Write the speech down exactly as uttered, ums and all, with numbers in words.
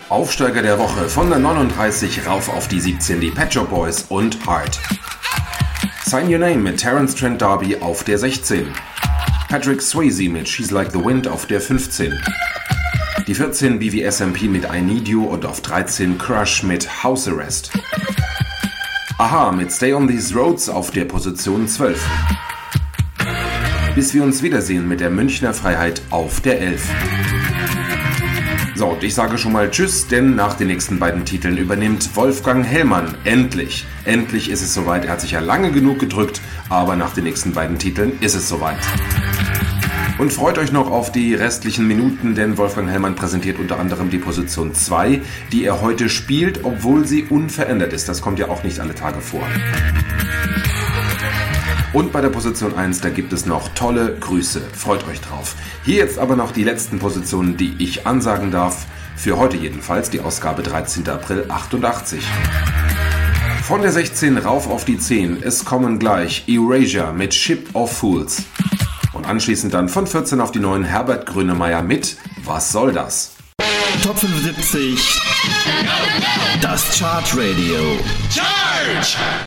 Aufsteiger der Woche von der neununddreißig rauf auf die siebzehn, die Pet Shop Boys und Heart. Sign Your Name mit Terence Trent D'Arby auf der sechzehn. Patrick Swayze mit She's Like the Wind auf der fünfzehn. Die vierzehn B V S M P mit I Need You und auf dreizehn Crush mit House Arrest. Aha mit Stay on These Roads auf der Position zwölf. Bis wir uns wiedersehen mit der Münchner Freiheit auf der elf. So, und ich sage schon mal Tschüss, denn nach den nächsten beiden Titeln übernimmt Wolfgang Hellmann. Endlich, endlich ist es soweit. Er hat sich ja lange genug gedrückt, aber nach den nächsten beiden Titeln ist es soweit. Und freut euch noch auf die restlichen Minuten, denn Wolfgang Hellmann präsentiert unter anderem die Position zwei, die er heute spielt, obwohl sie unverändert ist. Das kommt ja auch nicht alle Tage vor. Und bei der Position eins, da gibt es noch tolle Grüße. Freut euch drauf. Hier jetzt aber noch die letzten Positionen, die ich ansagen darf. Für heute jedenfalls, die Ausgabe dreizehnten April achtundachtzig. Von der sechzehn rauf auf die zehn. Es kommen gleich Erasure mit Ship of Fools. Und anschließend dann von vierzehn auf die neun Herbert Grönemeyer mit Was soll das? Top fünfundsiebzig. Das Chart Radio. Charge!